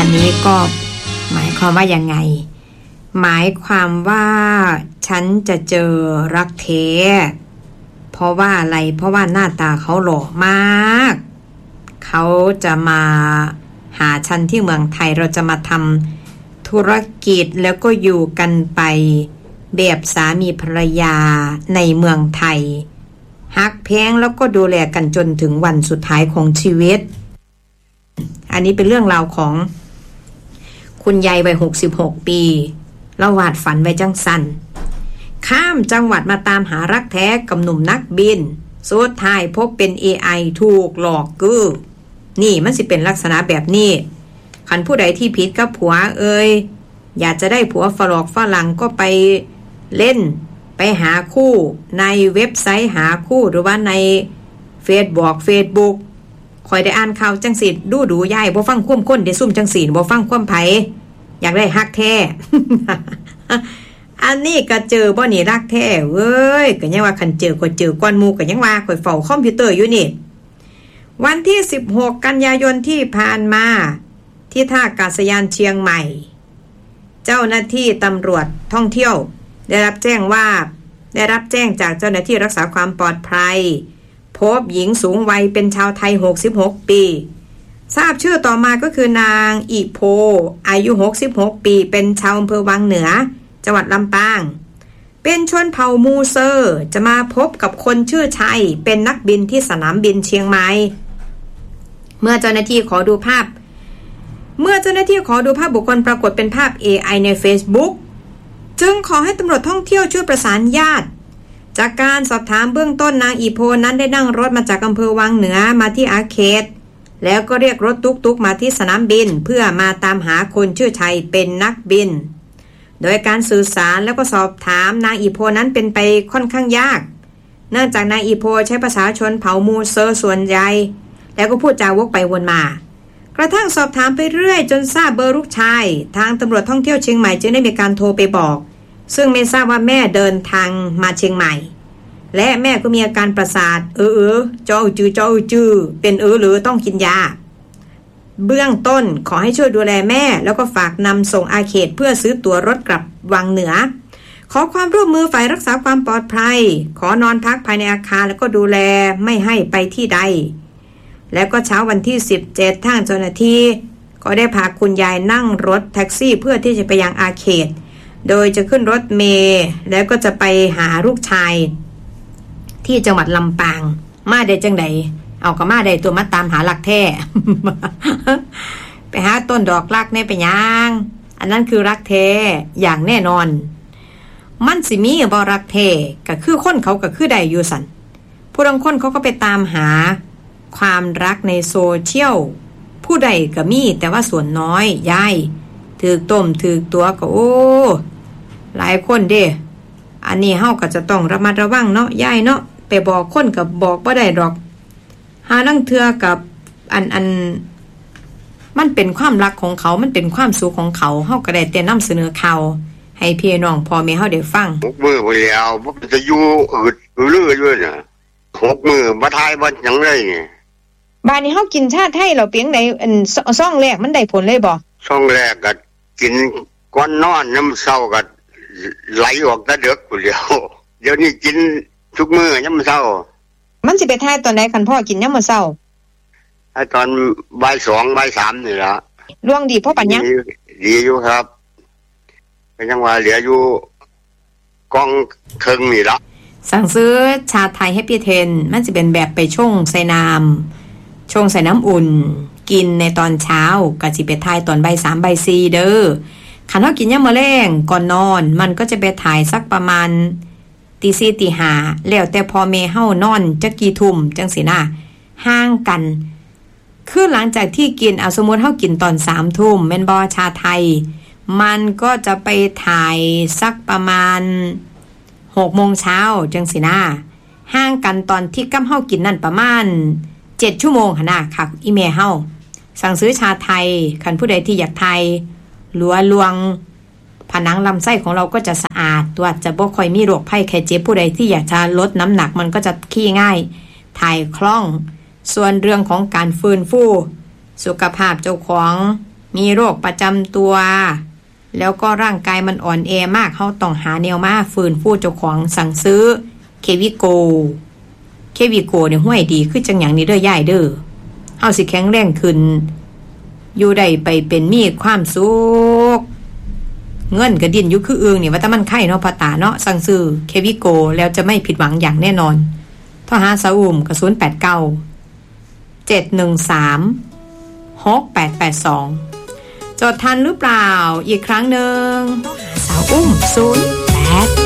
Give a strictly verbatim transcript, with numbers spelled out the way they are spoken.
อันนี้ก็หมายความว่ายังไงหมายความว่าฉันจะเจอรักแท้เพราะว่าอะไรเพราะว่าหน้าตาเขาหล่อมากเขาจะมาหาฉันที่เมืองไทยเราจะมาทำธุรกิจแล้วก็อยู่กันไปแบบสามีภรรยาในเมืองไทยฮักแพงแล้วก็ดูแลกันจนถึงวันสุดท้ายของชีวิตอันนี้เป็นเรื่องราวของคุณยายวัยหกสิบหกปีเราวาดฝันไว้จังสันข้ามจังหวัดมาตามหารักแท้กับหนุ่มนักบินสุดท้ายพบเป็น เอ ไอ ถูกหลอกกือนี่มันสิเป็นลักษณะแบบนี้คันผู้ใดที่ผิดกับผัวเอ่ยอยากจะได้ผัวฝรั่งฝรั่งก็ไปเล่นไปหาคู่ในเว็บไซต์หาคู่หรือว่าในเฟซบุ๊กเฟซบุ๊กคอยได้อ่านข่าวจังสีดูดูยายบ่ฟังคว่ำค้นได้ซุ่มจังสีบ่ฟังคว่ำไผอยากได้ฮักแท้ อันนี้ก็เจอบ่นี่รักแท้เว้ยก็ยังว่าคันเจอก็เจอก้อนหมู่ก็ยังว่าข่อยเฝ้าคอมพิวเตอร์อยู่นี่วันที่สิบหกกันยายนที่ผ่านมาที่ท่าอากาศยานเชียงใหม่เจ้าหน้าที่ตำรวจท่องเที่ยวได้รับแจ้งว่าได้รับแจ้งจากเจ้าหน้าที่รักษาความปลอดภัยพบหญิงสูงวัยเป็นชาวไทยหกสิบหกปีทราบชื่อต่อมาก็คือนางอิโพอายุหกสิบหกปีเป็นชาวอำเภอวังเหนือจังหวัดลำปางเป็นชนเผ่ามูเซอร์จะมาพบกับคนชื่อชัยเป็นนักบินที่สนามบินเชียงใหม่เมื่อเจ้าหน้าที่ขอดูภาพเมื่อเจ้าหน้าที่ขอดูภาพบุคคลปรากฏเป็นภาพ เอ ไอ ใน Facebook จึงขอให้ตำรวจท่องเที่ยวช่วยประสานญาติจากการสอบถามเบื้องต้นนางอีโพนั้นได้นั่งรถมาจากอำเภอวังเหนือมาที่อาเขตแล้วก็เรียกรถตุ๊กๆมาที่สนามบินเพื่อมาตามหาคนชื่อชัยเป็นนักบินโดยการสื่อสารแล้วก็สอบถามนางอีโพนั้นเป็นไปค่อนข้างยากเนื่องจากนางอีโพใช้ภาษาชนเผ่ามูเซอร์ส่วนใหญ่แล้วก็พูดจาวกไปวนมากระทั่งสอบถามไปเรื่อยจนทราบเบอร์ลูกชายทางตำรวจท่องเที่ยวเชียงใหม่จึงได้มีการโทรไปบอกซึ่งไม่ทราบว่าแม่เดินทางมาเชียงใหม่และแม่ก็มีอาการประสาทเออเออเจ้าจื้อเจ้าจื้อเป็นเออหรือต้องกินยาเบื้องต้นขอให้ช่วยดูแลแม่แล้วก็ฝากนำส่งอาเขตเพื่อซื้อตั๋วรถกลับวังเหนือขอความร่วมมือฝ่ายรักษาความปลอดภัยขอนอนพักภายในอาคารแล้วก็ดูแลไม่ให้ไปที่ใดแล้วก็เช้าวันที่สิบเจ็ดทางเจ้าหน้าที่ก็ได้พาคุณยายนั่งรถแท็กซี่เพื่อที่จะไปยังอาเขตโดยจะขึ้นรถเมล์แล้วก็จะไปหาลูกชายที่จังหวัดลำปางมาได้จังใดเอาก็มาได้ตัวมาตามหาหลักแท้ ไปหาต้นดอกรักเนี่ยไปยังอันนั้นคือรักแท้อย่างแน่นอนมันสิมีบ่รักแท้ก็คือคนเขาก็คือได้อยู่สั่นผู้บางคนเขาก็ไปตามหาความรักในโซเชียลผู้ใดก็มีแต่ว่าส่วนน้อยยายถือต้มถือตัวก็โอ้หลายคนเด้อันนี้เฮาก็จะต้องระมัดระวังเนาะยายเนาะไปบอกคนกับบอกบ่ได้ดอกหานั่งเทื่อกับอันอันมันเป็นความรักของเขามันเป็นความสุขของเขาเฮาก็ได้แต่นำเสนอข่าวให้พี่น้องพ่อแม่เฮาได้ฟังหกมื้อบ่แล้วมันจะอยู่อึดอื้อลืออยู่น่ะหกมื้อบ่ทายบ่หยังเลยนี่บ้านนี้เฮากินชาติไทยแล้วเปียงใดอันซ่องแรกมันได้ผลเลยบ่ซ่องแรกก็กินก่อนนอนยามเช้าก็ไหลออกแต่ดึกพู่นแล้วเดี๋ยวนี้กินทุกมื้อยามเช้ามันสิไปทายตอนไหนคันพ่อกินยามมื้อเช้าถ้าตอนบ่ายสอง บ่ายสามนี่ล่ะล่วงดีพอปานยังดีอยู่ครับก็ยังว่าเหลืออยู่กองครึ่งนี่ล่ะสั่งซื้อชาไทย Happy สิบมันสิเป็นแบบไปชงใส่น้ำชงใส่น้ำอุ่นกินในตอนเช้าก็สิไปทายตอนบ่ายสาม บ่ายสี่เด้อคันเฮากินยามมื้อแลงก่อนนอนมันก็จะไปถ่ายสักประมาณตีสี่ ตีห้าแล้วแต่พ่อแม่เฮานอนจักกี่ทุ่มจังสินะห่างกันคือหลังจากที่กินเอาสมมุติเฮากินตอนสามทุ่มแม่นบ่ชาไทยมันก็จะไปถ่ายสักประมาณหกโมงเช้าจังสินะห่างกันตอนที่กำเฮากินนั่นประมาณเจ็ดชั่วโมงหั่นน่ะค่ะอีแม่เฮาสั่งซื้อชาไทยคันผู้ใดที่อยากไทยหลัวลวงผนังลำไส้ของเราก็จะสะอาดตัวจะบ่ค่อยมีโรคภัยไข้เจ็บผู้ใดที่อยากจะลดน้ำหนักมันก็จะขี้ง่ายถ่ายคล่องส่วนเรื่องของการฟื้นฟูสุขภาพเจ้าของมีโรคประจำตัวแล้วก็ร่างกายมันอ่อนแอมากเขาต้องหาแนวมาฟื้นฟูเจ้าของสั่งซื้อเควิโกเควิโกเนี่ยห้วยดีคือจังอย่างนี้เด้อย่ายเด้อเฮาสิแข็งแรงขึ้นอยู่ได้ไปเป็นมีความสุขเงินกระดินอยู่คืออึงนี่ว่าแต่มันไข่เนาะพ่อตาเนาะสั่งซื้อเควิโกแล้วจะไม่ผิดหวังอย่างแน่นอนโทรหาสาวอุ้มกับศูนย์แปดเก้า เจ็ดหนึ่งสาม หกแปดแปดสองจดทันหรือเปล่าอีกครั้งหนึ่งโทรหาสาวอุ้มศูนย์ แปด